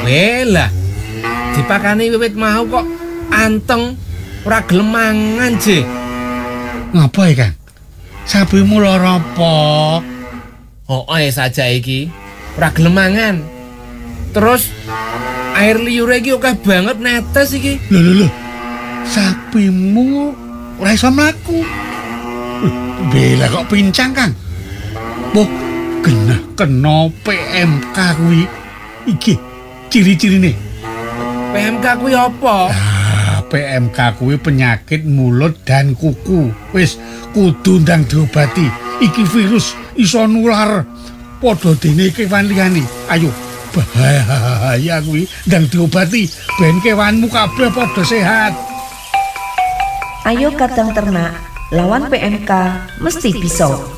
Lah, dipakani wiwit mau kok anteng ora gelem mangan, Je. Ngapa ya, Kang? Sapimu lara apa? Saja iki ora gelem mangan. Terus air liure iki akeh banget netes iki. Lho. Sapimu ora iso mlaku. Bela kok pincang, Kang. Boh, kena PMK kuwi. Iki ciri-cirine. PMK kuwi apa? PMK kuwi penyakit mulut dan kuku. Wis kudu ndang diobati. Iki virus iso nular padha dene kewan liyane. Ayo, bahaya kuwi ndang diobati ben kewanmu kabeh padha sehat. Ayo Kadang Ternak, lawan PMK mesti bisa.